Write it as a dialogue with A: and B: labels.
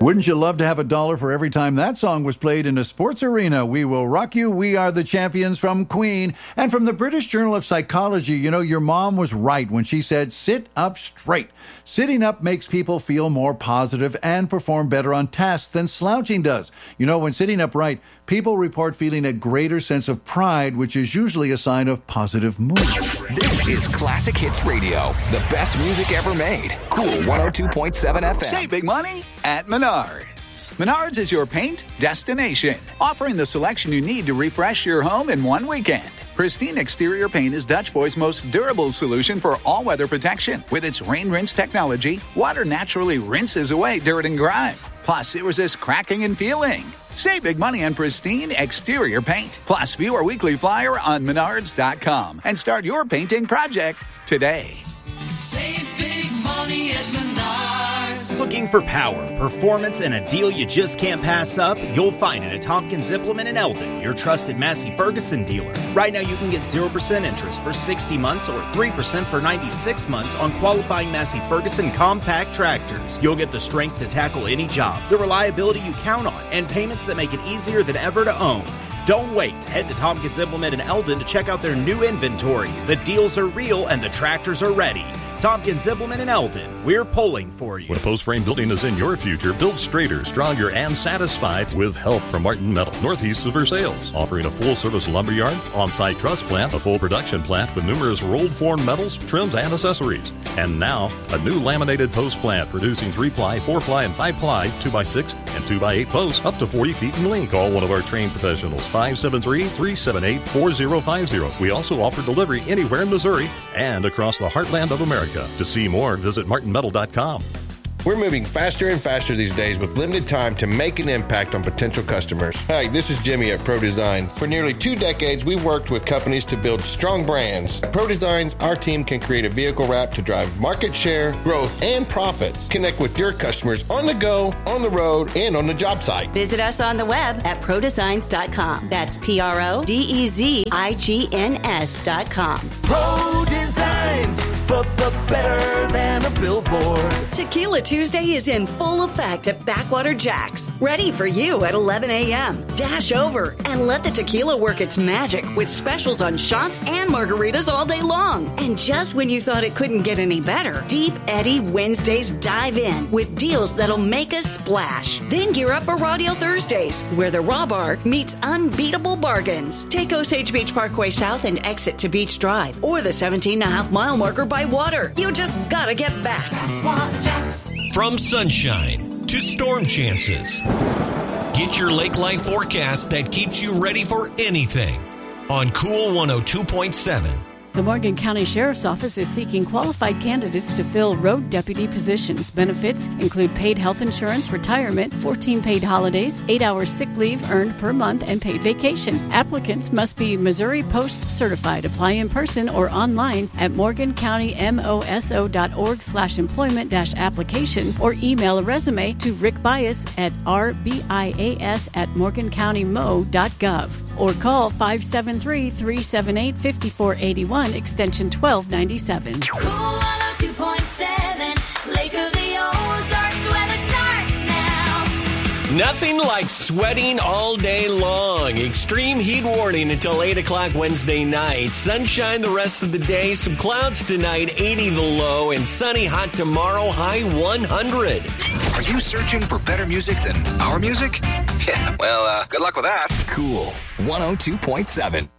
A: Wouldn't you love to have $1 for every time that song was played in a sports arena? We Will Rock You, We Are the Champions from Queen. And from the British Journal of Psychology, you know, your mom was right when she said, sit up straight. Sitting up makes people feel more positive and perform better on tasks than slouching does. You know, when sitting upright, people report feeling a greater sense of pride, which is usually a sign of positive mood.
B: This is Classic Hits Radio, the best music ever made. Cool 102.7 FM.
C: Save big money at Menards. Menards is your paint destination, offering the selection you need to refresh your home in one weekend. Pristine Exterior Paint is Dutch Boy's most durable solution for all-weather protection. With its rain rinse technology, water naturally rinses away dirt and grime. Plus, it resists cracking and peeling. Save big money on Pristine Exterior Paint. Plus, view our weekly flyer on Menards.com and start your painting project today.
D: Save big money at Menards.
E: Looking for power, performance, and a deal you just can't pass up? You'll find it at Tompkins Implement in Eldon, your trusted Massey Ferguson dealer. Right now, you can get 0% interest for 60 months or 3% for 96 months on qualifying Massey Ferguson compact tractors. You'll get the strength to tackle any job, the reliability you count on, and payments that make it easier than ever to own. Don't wait. Head to Tompkins Implement in Eldon to check out their new inventory. The deals are real and the tractors are ready. Tompkins Implement in Eldon. We're pulling for you.
F: When post frame building is in your future, build straighter, stronger, and satisfied with help from Martin Metal, northeast of Versailles. Offering a full-service lumberyard, on-site truss plant, a full production plant with numerous rolled-form metals, trims, and accessories. And now, a new laminated post plant producing 3-ply, 4-ply, and 5-ply, 2x6, and 2x8 posts up to 40 feet in length. Call one of our trained professionals, 573-378-4050. We also offer delivery anywhere in Missouri and across the heartland of America. To see more, visit martinmetal.com.
G: We're moving faster and faster these days with limited time to make an impact on potential customers. Hi, this is Jimmy at Pro Designs. For nearly 2 decades, we've worked with companies to build strong brands. At Pro Designs, our team can create a vehicle wrap to drive market share, growth, and profits. Connect with your customers on the go, on the road, and on the job site.
H: Visit us on the web at ProDesigns.com. That's ProDesigns.com.
D: Pro Designs, but better than a billboard.
H: Tequila Tuesday is in full effect at Backwater Jack's. Ready for you at 11 a.m. Dash over and let the tequila work its magic with specials on shots and margaritas all day long. And just when you thought it couldn't get any better, Deep Eddy Wednesdays dive in with deals that'll make us splash. Then gear up for Rodeo Thursdays, where the Raw Bar meets unbeatable bargains. Take Osage Beach Parkway South and exit to Beach Drive, or the 17.5-mile marker by water. You just gotta get back.
I: From sunshine to storm chances, get your lake life forecast that keeps you ready for anything on Cool 102.7.
J: The Morgan County Sheriff's Office is seeking qualified candidates to fill road deputy positions. Benefits include paid health insurance, retirement, 14 paid holidays, 8 hours sick leave earned per month, and paid vacation. Applicants must be Missouri Post certified. Apply in person or online at morgancountymoso.org/employment-application or email a resume to Rick Bias at rbias@morgancountymo.gov or call 573-378-5481 extension 1297.
K: Cool 102.7, Lake of the Ozarks, weather starts now.
I: Nothing like sweating all day long. Extreme heat warning until 8 o'clock Wednesday night. Sunshine the rest of the day. Some clouds tonight, 80 the low, and sunny hot tomorrow, high 100.
B: Are you searching for better music than our music? Yeah, well, good luck with that. Cool 102.7.